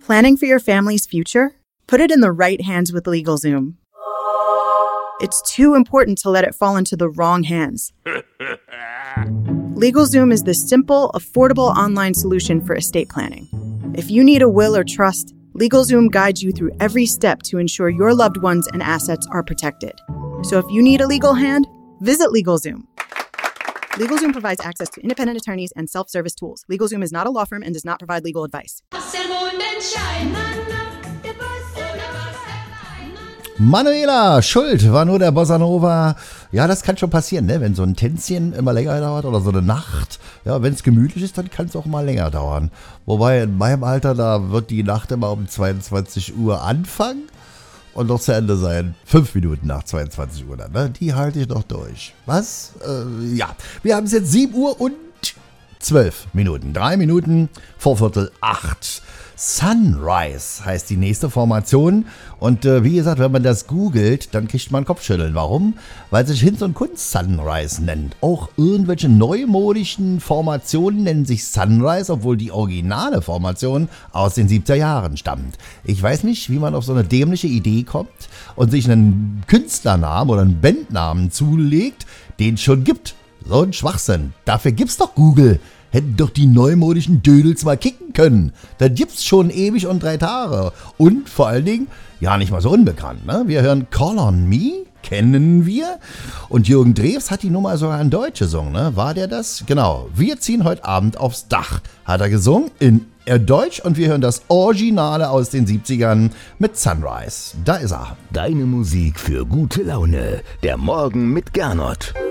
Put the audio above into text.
Planning for your family's future? Put it in the right hands with LegalZoom. It's too important to let it fall into the wrong hands. LegalZoom is the simple, affordable online solution for estate planning. If you need a will or trust, LegalZoom guides you through every step to ensure your loved ones and assets are protected. So if you need a legal hand, visit LegalZoom. LegalZoom provides access to independent attorneys and self-service tools. LegalZoom is not a law firm and does not provide legal advice. Manuela Schuld war nur der Bossa Nova. Ja, das kann schon passieren, ne? Wenn so ein Tänzchen immer länger dauert oder so eine Nacht. Ja, wenn es gemütlich ist, dann kann es auch mal länger dauern. Wobei in meinem Alter, da wird die Nacht immer um 22 Uhr anfangen und noch zu Ende sein. 5 Minuten nach 22 Uhr dann, ne? Die halte ich noch durch. Was? Ja, wir haben es jetzt 7 Uhr und 12 Minuten. 3 Minuten vor 7:45. Sunrise heißt die nächste Formation und wie gesagt, wenn man das googelt, dann kriegt man Kopfschütteln. Warum? Weil sich Hinz und Kunst Sunrise nennt. Auch irgendwelche neumodischen Formationen nennen sich Sunrise, obwohl die originale Formation aus den 70er Jahren stammt. Ich weiß nicht, wie man auf so eine dämliche Idee kommt und sich einen Künstlernamen oder einen Bandnamen zulegt, den es schon gibt. So ein Schwachsinn. Dafür gibt's doch Google. Hätten doch die neumodischen Dödels mal kicken können. Das gibt's schon ewig und 3 Tage. Und vor allen Dingen, ja nicht mal so unbekannt. Ne? Wir hören Call on Me, kennen wir. Und Jürgen Drews hat die Nummer sogar in Deutsch gesungen. Ne? War der das? Genau. Wir ziehen heute Abend aufs Dach. Hat er gesungen in Deutsch und wir hören das Originale aus den 70ern mit Sunrise. Da ist er. Deine Musik für gute Laune. Der Morgen mit Gernot.